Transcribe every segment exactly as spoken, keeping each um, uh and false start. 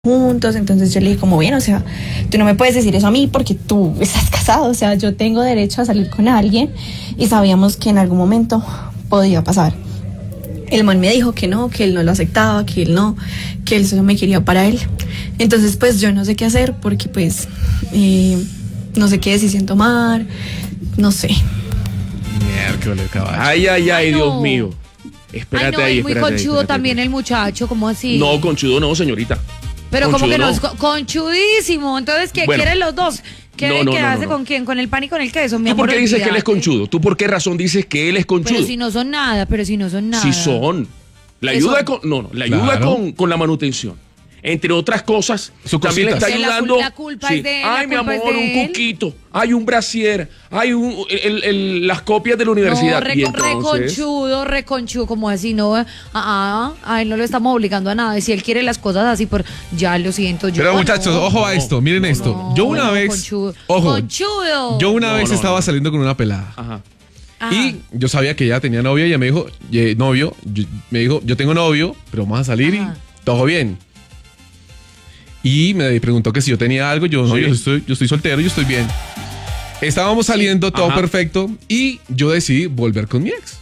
juntos, entonces yo le dije como bien, o sea, tú no me puedes decir eso a mí porque tú estás casado, o sea, yo tengo derecho a salir con alguien y sabíamos que en algún momento podía pasar. El man me dijo que no, que él no lo aceptaba, que él no, que él solo me quería para él. Entonces pues yo no sé qué hacer porque pues eh, no sé qué decisión tomar, no sé. Miércoles, caballo. Ay, ay, ay, Ay, no. Dios mío. Espérate Ay, no, ahí, es muy espérate ahí, conchudo espérate también ahí. el muchacho, ¿cómo así? No, conchudo no, señorita. Pero como conchudo que no, no. es co- conchudísimo. Entonces, ¿qué Bueno. quieren los dos? ¿Quieren No, no, no, quedarse no, no. con quién? ¿Con el pan y con el queso? Mi ¿Tú por amor, qué dices que él es olvídate. conchudo? ¿Tú por qué razón dices que él es conchudo? Pero si no son nada, pero si no son nada. Sí son. La ¿Qué ayuda son? con, no, no, la ayuda Claro. con, con la manutención. Entre otras cosas, Su también le cositas. está Que la ayudando. cul- la culpa es de él, la Ay, mi culpa amor, es de un él. cuquito. Hay un brasier. Hay un, el- el- las copias de la No, universidad. re, Y entonces, reconchudo, reconchudo, como así, no, ah, ah, a él no lo estamos obligando a nada. Y si él quiere las cosas así, por ya lo siento yo. Pero no, muchachos, ojo a esto, miren esto. no, Yo una no, vez, conchudo. ojo, Conchudo. yo una No, vez no, estaba no. saliendo con una pelada. Ajá. Ajá. Y yo sabía que ella tenía novia y ella me dijo, "Ye- novio, yo- me dijo, yo tengo novio, pero vamos a salir Ajá. y todo bien. Y me preguntó que si yo tenía algo, yo no, Sí. yo estoy, yo estoy soltero, yo estoy bien. Estábamos saliendo, todo Ajá. perfecto, y yo decidí volver con mi ex.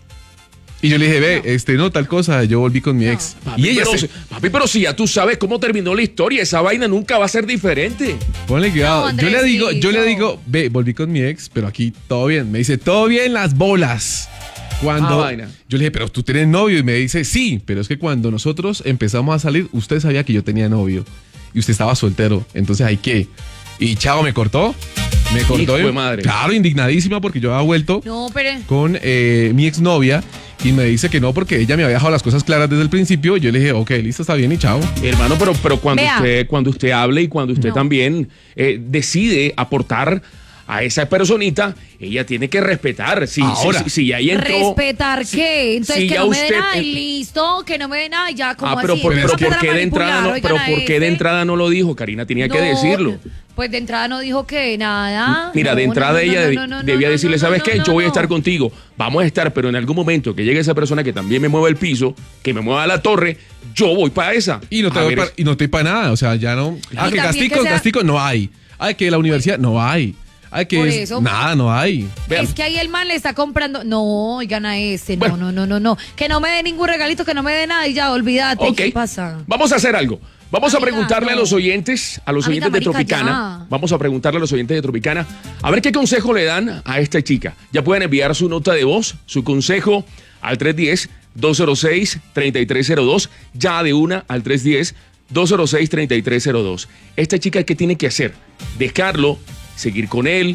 Y yo le dije, ve, este, no, tal cosa, yo volví con mi ex. Papi, Y ella pero, se, si- papi, pero si ya tú sabes cómo terminó la historia, esa vaina nunca va a ser diferente. ponle cuidado. No, yo le digo, yo le Andresito. digo, ve, volví con mi ex, pero aquí todo bien. Me dice, todo bien las bolas. Cuando Ah, vaina. yo le dije, pero tú tienes novio, y me dice, sí, pero es que cuando nosotros empezamos a salir, usted sabía que yo tenía novio y usted estaba soltero, entonces hay que. Y chao, me cortó, me cortó. Hijo de y- madre. Claro, indignadísima porque yo había vuelto No, pero. con eh, mi exnovia y me dice que no porque ella me había dejado las cosas claras desde el principio. Y yo le dije, ok, listo, está bien y chao. Hermano, pero, pero cuando Vea. usted, cuando usted hable y cuando usted No. también eh, decide aportar a esa personita, ella tiene que respetar. Si, Ahora. si, si, si ahí entró. ¿Respetar qué? Entonces si que ya no me usted- den nada y listo, que no me den nada y ya, como Ah, pero, así. por, Entonces pero va a ¿por empezar qué a de entrada no, manipular, pero oigan a ¿por qué de este. entrada no lo dijo? Karina tenía que No, decirlo. Pues de entrada no dijo que nada. Mira, No, de no, entrada no, ella no, debi- no, no, debía no, decirle, no, ¿sabes no, qué? no, Yo voy a no. estar contigo. Vamos a estar, pero en algún momento que llegue esa persona que también me mueva el piso, que me mueva la torre, yo voy para esa. Y no te A doy ver, pa- y no te doy para nada. O sea, ya no. Ah, que también castigo, que sea- castigo, no hay. Ay, que la universidad, no hay. Ay, que Por es- eso- nada, no hay. Vean. Es que ahí el man le está comprando. No, oigan a este. No, Bueno. no, no, no, no. Que no me dé ningún regalito, que no me dé nada y ya, olvídate. Ok. ¿Qué pasa? Vamos a hacer algo. Vamos a Amiga, preguntarle a no. los oyentes, a los Amiga, oyentes de marica, Tropicana. ya. Vamos a preguntarle a los oyentes de Tropicana a ver qué consejo le dan a esta chica. Ya pueden enviar su nota de voz, su consejo al tres uno cero, dos cero seis, tres tres cero dos. Ya de una al tres uno cero, dos cero seis, tres tres cero dos. Esta chica, ¿qué tiene que hacer? Dejarlo, seguir con él.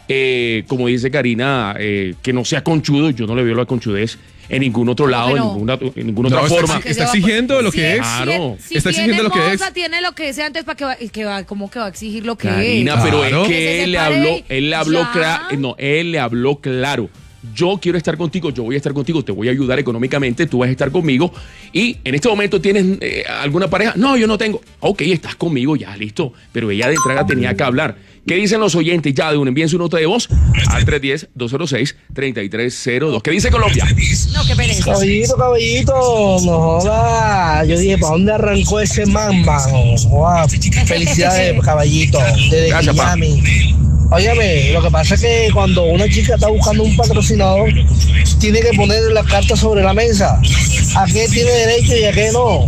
Eh, como dice Karina, eh, que no sea conchudo. Yo no le veo la conchudez en ningún otro lado, Bueno. en ninguna, en ninguna No, otra está forma. exi- está exigiendo lo que Si es. Claro. Si, Está si exigiendo tiene lo que moza, es. tiene lo que es antes para que va, que va, ¿cómo que va a exigir lo que Karina, es? pero es Claro. que Que se él le separe habló, él le habló ya. claro, no, él le habló claro. Yo quiero estar contigo, yo voy a estar contigo, te voy a ayudar económicamente, tú vas a estar conmigo. Y en este momento tienes eh, alguna pareja. No, yo no tengo. Ok, estás conmigo, ya, listo. Pero ella de entrada tenía que hablar. ¿Qué dicen los oyentes? Ya de un envíen su nota de voz al tres uno cero, dos cero seis, tres tres cero dos. ¿Qué dice Colombia? No, qué pereza. Caballito, caballito, no joda. Yo dije, ¿para dónde arrancó ese man, mano? Joda, felicidades, caballito, desde Gracias, pa. Miami. Óyeme, lo que pasa es que cuando una chica está buscando un patrocinador, tiene que poner las cartas sobre la mesa. ¿A qué tiene derecho y a qué no?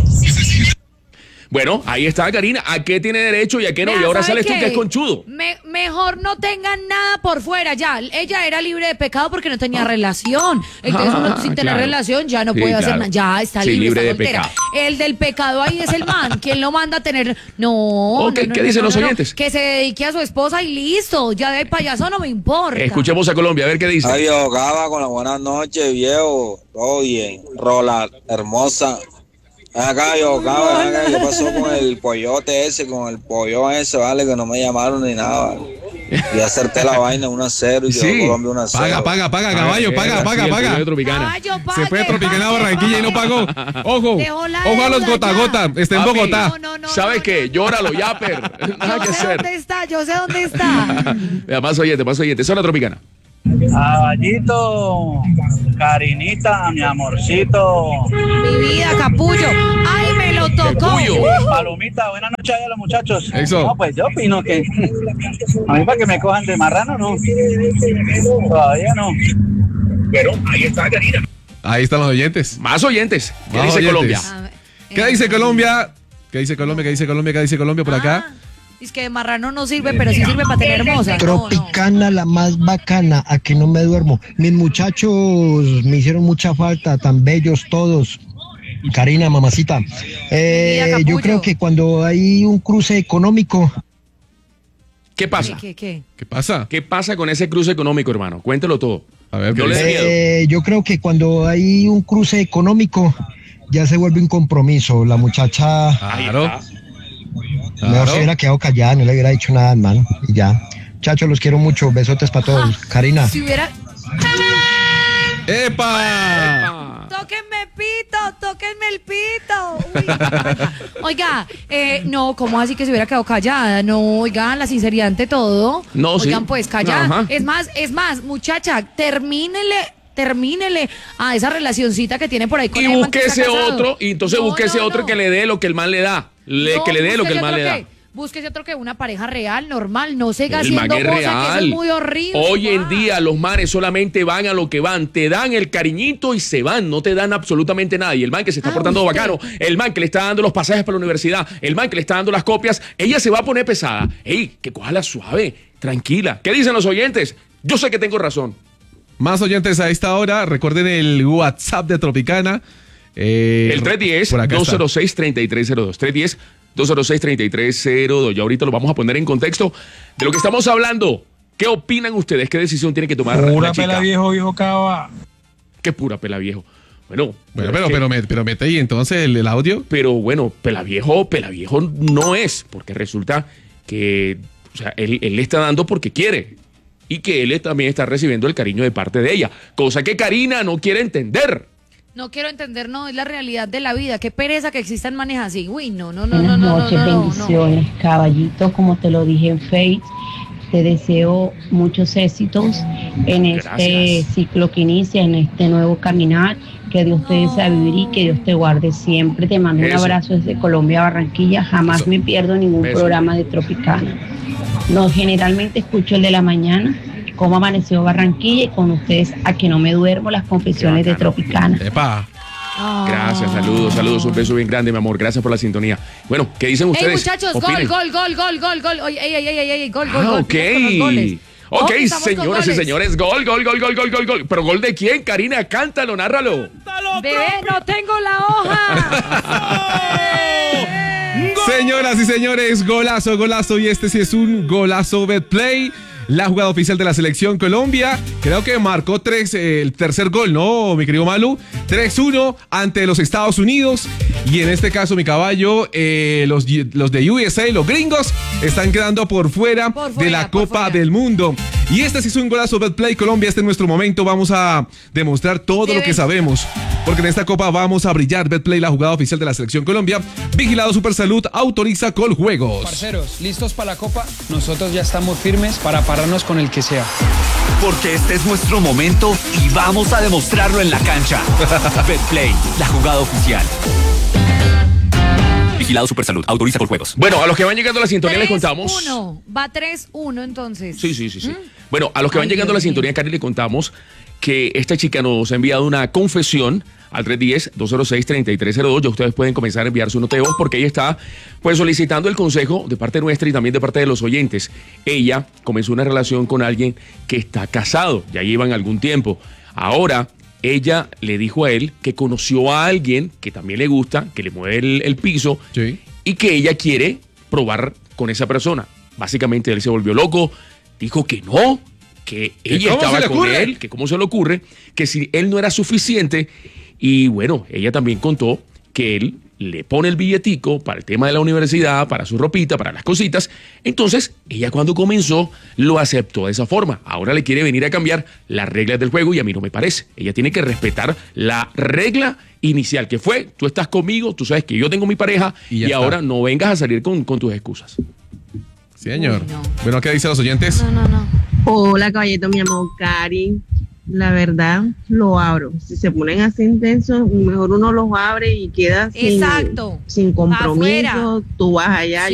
Bueno, ahí está Karina. ¿A qué tiene derecho y a qué no? Vea, Y ahora ¿sabe sales tú qué? que es conchudo. Me- mejor no tengan nada por fuera ya. Ella era libre de pecado porque no tenía relación. Entonces Ah, uno sin tener claro. relación ya no Sí, puede hacer claro. nada. Ya está Sí, libre, libre está de soltera. pecado. El del pecado ahí es el man. ¿Quién lo manda a tener? No. Ok, no, no, ¿qué no, dicen no, los no, no. oyentes? Que se dedique a su esposa y listo. Ya de payaso no me importa. Escuchemos a Colombia, a ver qué dice. Ay, viejo, Gaba, con la buenas noches, viejo. Todo bien. Rola, hermosa. Ven acá, viejo, Gaba, ven acá. ¿Qué pasó con el pollote ese, con el pollo ese, vale? Que no me llamaron ni nada, vale. Y acerté la vaina uno a cero y quedó Sí. Colombia uno a cero. Paga, paga, paga, caballo, paga, paga, paga. Caballo, Se fue a pague, Tropicana pague, Barranquilla y no pague. pagó. Ojo, Dejó la ojo a los deuda gota a ya. gota. Está en Papi, Bogotá. No, no, no, ¿Sabe no, qué? no. Llóralo, Yapper. Nada Yo que sé hacer. dónde está, yo sé dónde está. Vea, más oyente, más oyente. Zona Tropicana. Caballito, Karinita, mi amorcito. Mi vida, capullo. ¡Ay, me lo tocó! Capullo. Palomita, buenas noches a los muchachos. Eso. No, pues yo opino que a mí para que me cojan de marrano, no. Todavía no. Pero ahí está Karina. Ahí están los oyentes. Más oyentes. ¿Qué Más dice oyentes. Colombia? A ver, ¿Qué eh, dice Colombia? ¿Qué dice Colombia? ¿Qué dice Colombia? ¿Qué dice Colombia por acá? Ah, es que de marrano no sirve, pero sí sirve para tener hermosa. No, no. Tropicana, la más bacana, a que no me duermo. Mis muchachos me hicieron mucha falta, tan bellos todos. Karina, mamacita. Eh, Mira, yo capullo. creo que cuando hay un cruce económico, ¿Qué pasa? ¿Qué, qué, qué? ¿Qué pasa? ¿Qué pasa con ese cruce económico, hermano? Cuéntelo todo. A ver, Yo ¿qué le dice? miedo. eh, yo creo que cuando hay un cruce económico, ya se vuelve un compromiso. La muchacha Ahí Claro. está. mejor Claro. se hubiera quedado callada, no le hubiera dicho nada, hermano. Y ya. Muchachos, los quiero mucho. Besotes para todos. Karina. Si hubiera... ¡Epa! Ah. ¡Tóquenme pito! ¡Tóquenme el pito! Uy, oiga, eh, no, ¿cómo así que se hubiera quedado callada? No, oigan, la sinceridad ante todo. No, sí. Oigan, pues callada. Ajá. Es más, es más, muchacha, termínele, termínele a esa relacioncita que tiene por ahí con Y el man que búsquese está casado. otro, y entonces No, búsquese no, otro no. que le dé lo que el man le da. Le- No, que le dé lo que el búsquese man le otro da. que- Búsquese otro que una pareja real, normal, no siga El man haciendo es cosas que eso real. es muy horrible. Hoy en man. día los manes solamente van a lo que van, te dan el cariñito y se van, no te dan absolutamente nada. Y el man que se está Ah, portando usted. bacano, el man que le está dando los pasajes para la universidad, el man que le está dando las copias, ella se va a poner pesada. Ey, que cójala suave, tranquila. ¿Qué dicen los oyentes? Yo sé que tengo razón. Más oyentes a esta hora. Recuerden el WhatsApp de Tropicana. Eh, El tres uno por cero, acá dos está. cero seis, tres tres cero dos. tres uno cero, dos cero seis, tres tres cero dos. Ya ahorita lo vamos a poner en contexto de lo que estamos hablando. ¿Qué opinan ustedes? ¿Qué decisión tiene que tomar Pura la chica? pela viejo, viejo cava. Qué pura pela viejo. Bueno, Bueno, es pero, que- pero, me- pero mete ahí entonces el, el audio. pero bueno, pela viejo, pela viejo no es, porque resulta que, o sea, él, él le está dando porque quiere y que él también está recibiendo el cariño de parte de ella, cosa que Karina no quiere entender. No quiero entender, no, es la realidad de la vida. Qué pereza que existan manes así. Uy, no, no, no, no, Buenas no, noches, no, no, no. bendiciones, caballito, como te lo dije en Face, te deseo muchos éxitos en este Gracias. ciclo que inicia, en este nuevo caminar, que Dios te desea vivir y que Dios te guarde siempre. Te mando un Eso. abrazo desde Colombia, Barranquilla, jamás Eso. me pierdo ningún Eso. programa de Tropicana. No, generalmente escucho el de la mañana, cómo amaneció Barranquilla y con ustedes a que no me duermo, las confesiones de bacano. Tropicana. ¡Epa! Ah. Gracias, saludos, saludos, un beso bien grande, mi amor, gracias por la sintonía. Bueno, ¿qué dicen Ey, ustedes? muchachos, gol, Opinen. gol, gol, gol, gol, gol. Oye, ey, ey, ey, ey, gol, gol, Ah, gol. ok. Vamos con los goles. Ok, Hoy estamos con señoras y goles. señores, gol, gol, gol, gol, gol, gol, gol. ¿Pero gol de quién? Karina, cántalo, nárralo. Bebé, no tengo la hoja. Señoras y señores, golazo, golazo. Y este sí es un golazo Betplay. La jugada oficial de la selección Colombia. Creo que marcó tres, eh, el tercer gol, ¿no, mi querido Malu? tres uno ante los Estados Unidos. Y en este caso, mi caballo, eh, los, los de U S A, los gringos, están quedando por fuera, Por de fuera, la por Copa fuera. del Mundo. Y este sí es un golazo Betplay Colombia. Este es nuestro momento. Vamos a demostrar todo lo que Debes. sabemos. Porque en esta Copa vamos a brillar. Betplay, la jugada oficial de la selección Colombia. Vigilado Supersalud, autoriza Coljuegos. Parceros, ¿listos para la Copa? Nosotros ya estamos firmes para pararnos con el que sea. Porque este es nuestro momento y vamos a demostrarlo en la cancha. Betplay, la jugada oficial. Vigilado Supersalud, autoriza Coljuegos. Bueno, a los que van llegando a la sintonía les contamos. tres uno. Va tres uno entonces. Sí, sí, sí, sí. Bueno, a los que van Ay, llegando a la Dios mío. sintonía, Cari, le contamos que esta chica nos ha enviado una confesión al tres uno cero, dos cero seis, tres tres cero dos. Ya ustedes pueden comenzar a enviar su nota de voz porque ella está pues solicitando el consejo de parte nuestra y también de parte de los oyentes. Ella comenzó una relación con alguien que está casado, ya llevan algún tiempo. Ahora ella le dijo a él que conoció a alguien que también le gusta, que le mueve el, el piso Sí. y que ella quiere probar con esa persona. Básicamente él se volvió loco, dijo que no, que ella cómo se estaba le con ocurre? él, que cómo se le ocurre, que si él no era suficiente. Y bueno, ella también contó que él le pone el billetico para el tema de la universidad, para su ropita, para las cositas. Entonces, ella cuando comenzó lo aceptó de esa forma. Ahora le quiere venir a cambiar las reglas del juego y a mí no me parece. Ella tiene que respetar la regla inicial, que fue, tú estás conmigo, tú sabes que yo tengo mi pareja Y y, ya está. ahora no vengas a salir con, con tus excusas. Sí, señor. Uy, no. Bueno, ¿qué dicen los oyentes? No, no, no. Hola, caballito, mi amor, Cari. La verdad, lo abro. Si se ponen así intensos, mejor uno los abre y queda sin, Exacto. sin compromiso. Afuera. Tú vas allá.